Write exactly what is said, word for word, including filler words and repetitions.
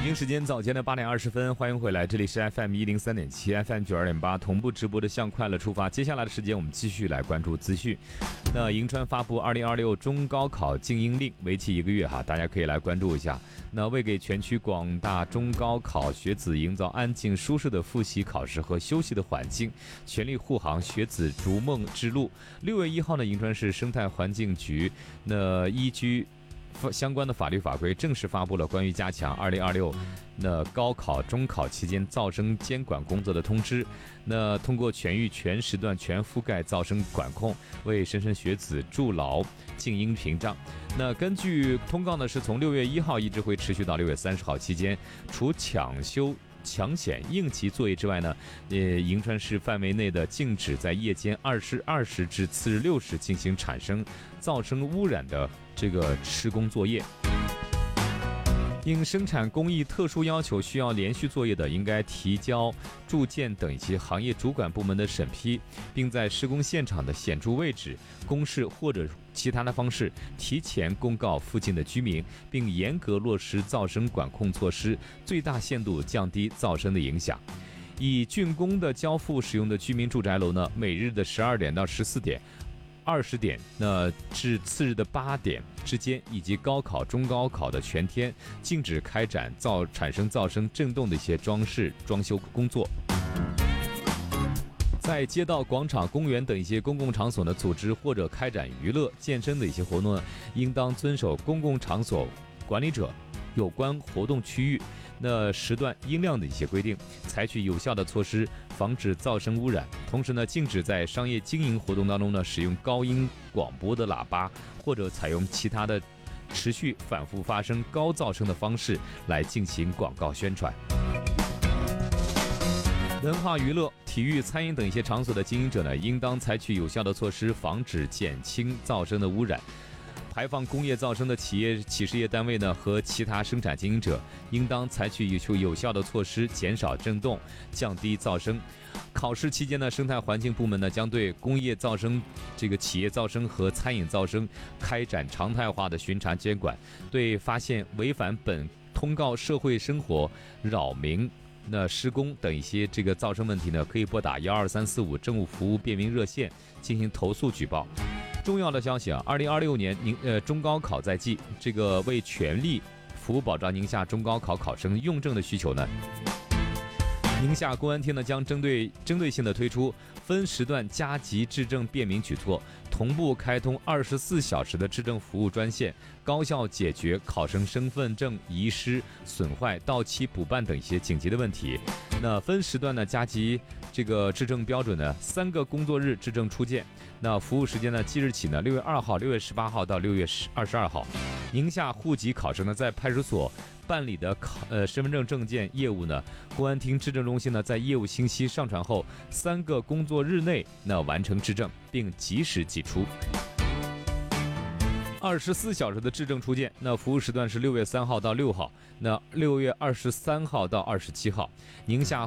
京时间早间的八点二十分，欢迎回来，这里是 F M 一零三点七 F M 九二点八同步直播的向快乐出发。接下来的时间我们继续来关注资讯。那银川发布二零二六中高考静音令，为期一个月哈，大家可以来关注一下。那为给全区广大中高考学子营造安静舒适的复习考试和休息的环境，全力护航学子逐梦之路。六月一号呢，银川市生态环境局那依据相关的法律法规正式发布了关于加强二零二六那高考中考期间噪声监管工作的通知。那通过全域全时段全覆盖噪声管控，为莘莘学子筑牢静音屏障。那根据通告呢，是从六月一号一直会持续到六月三十号期间，除抢修抢险应急作业之外呢，呃，银川市范围内的禁止在夜间二时二十至次日六时进行产生噪声污染的这个施工作业。因生产工艺特殊要求需要连续作业的，应该提交住建等一些行业主管部门的审批，并在施工现场的显著位置、公示或者其他的方式提前公告附近的居民，并严格落实噪声管控措施，最大限度降低噪声的影响。以竣工的交付使用的居民住宅楼呢，每日的十二点到十四点。二十点那至次日的八点之间，以及高考、中高考的全天，禁止开展噪产生噪声震动的一些装饰装修工作。在街道、广场、公园等一些公共场所呢，组织或者开展娱乐、健身的一些活动呢，应当遵守公共场所管理者有关活动区域那时段音量的一些规定，采取有效的措施防止噪声污染。同时呢，禁止在商业经营活动当中呢，使用高音广播的喇叭，或者采用其他的持续反复发生高噪声的方式来进行广告宣传。文化娱乐、体育、餐饮等一些场所的经营者呢，应当采取有效的措施，防止减轻噪声的污染。排放工业噪声的企业、企事业单位呢和其他生产经营者，应当采取有效的措施，减少震动，降低噪声。考试期间呢，生态环境部门呢将对工业噪声、这个企业噪声和餐饮噪声开展常态化的巡查监管，对发现违反本通告社会生活扰民、那施工等一些这个噪声问题呢，可以拨打幺二三四五政务服务便民热线进行投诉举报。重要的消息啊，二零二六年宁呃中高考在即，这个为全力服务保障宁夏中高考考生用证的需求呢，宁夏公安厅呢将针对针对性的推出分时段加急质证便民举措，同步开通二十四小时的质证服务专线，高效解决考生身份证遗失、损坏、到期补办等一些紧急的问题。那分时段呢加急这个质证标准呢，三个工作日质证出件。那服务时间呢，即日起呢，六月二号、六月十八号到六月二十二号。宁夏户籍考生呢，在派出所办理的考呃身份证证件业务呢，公安厅质证中心呢，在业务信息上传后三个工作日内那完成质证，并及时寄出。二十四小时的质证出件，那服务时段是六月三号到六号，那六月二十三号到二十七号。宁夏